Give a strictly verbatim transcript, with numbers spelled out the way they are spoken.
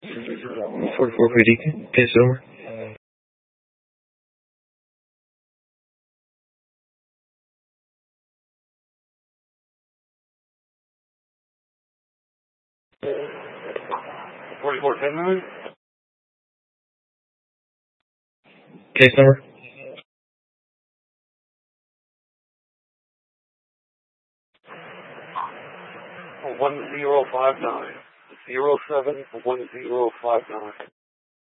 forty-four fifty. Case over. forty-four ten. Case number. one zero five nine. zero seven one zero five nine.